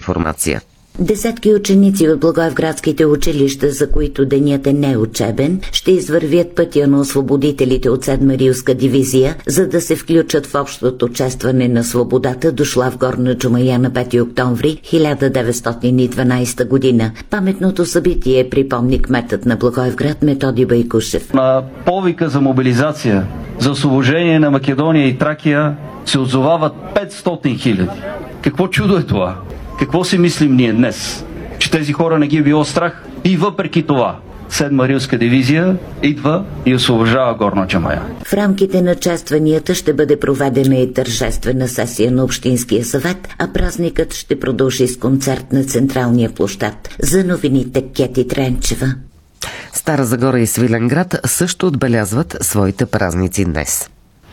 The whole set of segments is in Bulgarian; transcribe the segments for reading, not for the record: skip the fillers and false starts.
информация. Десетки ученици от благоевградските училища, за които денят е неучебен, ще извървят пътя на освободителите от 7-ма Рилска дивизия, за да се включат в общото честване на свободата, дошла в Горна Джумая на 5 октомври 1912 година. Паметното събитие припомни кметът на Благоевград Методи Байкушев. На повика за мобилизация за освобождение на Македония и Тракия се отзовават 500 хиляди. Какво чудо е това? Какво си мислим ние днес? Че тези хора не ги е било страх? И въпреки това, 7-ма Рилска дивизия идва и освобождава Горна Джумая. В рамките на честванията ще бъде проведена и тържествена сесия на Общинския съвет, а празникът ще продължи с концерт на Централния площад. За новините Кети Тренчева. Стара Загора и Свиленград също отбелязват своите празници днес.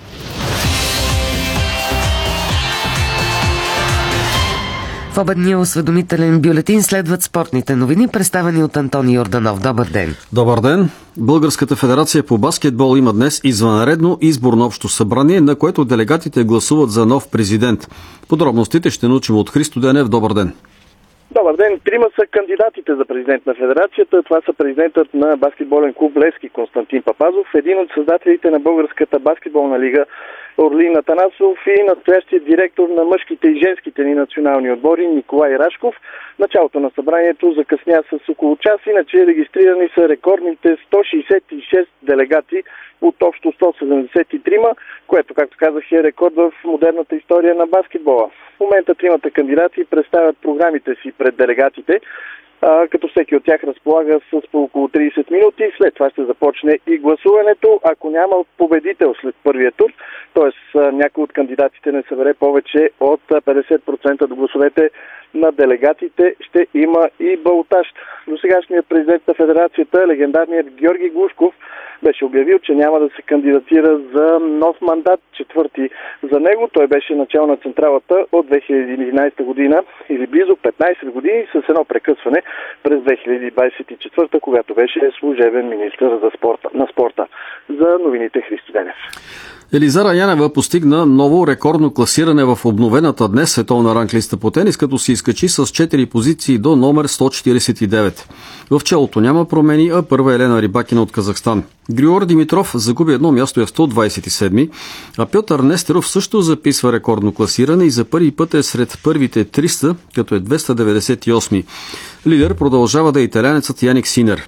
В обедния осведомителен бюлетин следват спортните новини, представени от Антони Йорданов. Добър ден! Добър ден! Българската федерация по баскетбол има днес извънредно изборно общо събрание, на което делегатите гласуват за нов президент. Подробностите ще научим от Христо Денев. Добър ден! Добър ден! Трима са кандидатите за президент на федерацията. Това са президентът на баскетболен клуб Левски Константин Папазов, един от създателите на Българската баскетболна лига Орлин Атанасов и настоящият директор на мъжките и женските ни национални отбори Николай Рашков. Началото на събранието закъсня с около час, иначе регистрирани са рекордните 166 делегати от общо 173, което, както казах, е рекорд в модерната история на баскетбола. В момента тримата кандидати представят програмите си пред делегатите, като всеки от тях разполага с по около 30 минути. След това ще започне и гласуването. Ако няма победител след първия тур, т.е. някой от кандидатите не събере повече от 50% от гласовете на делегатите, ще има и балотаж. Досегашният президент на федерацията, легендарният Георги Глушков, беше обявил, че няма да се кандидатира за нов мандат, четвърти за него. Той беше начал на централата от 2011 година или близо 15 години с едно прекъсване през 2024, когато беше служебен министър на спорта. За новините Христо Денев. Елизара Янева постигна ново рекордно класиране в обновената днес световна ранглиста по тенис, като се изкачи с 4 позиции до номер 149. В челото няма промени, а първа е Елена Рибакина от Казахстан. Григор Димитров загуби едно място, е в 127, а Пьотър Нестеров също записва рекордно класиране и за първи път е сред първите 300, като е 298. Лидер продължава да е италянецът Яник Синер.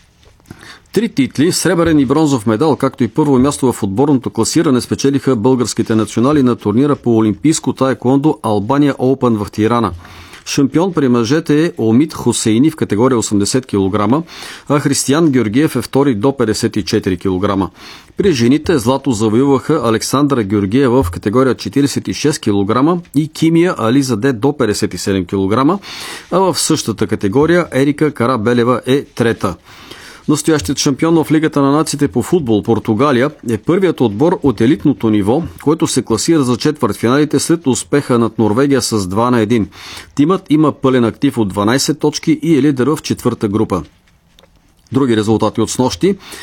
3 титли, сребърен и бронзов медал, както и първо място в отборното класиране спечелиха българските национали на турнира по олимпийско таеквондо Албания Оупън в Тирана. Шампион при мъжете е Омид Хусейни в категория 80 кг, а Християн Георгиев е втори до 54 кг. При жените злато завоюваха Александра Георгиева в категория 46 кг и Кимия Ализаде до 57 кг, а в същата категория Ерика Карабелева е трета. Настоящият шампион в Лигата на нациите по футбол Португалия е първият отбор от елитното ниво, който се класира за четвъртфиналите след успеха над Норвегия с 2-1. Тимът има пълен актив от 12 точки и е лидер в четвърта група. Други резултати от снощи.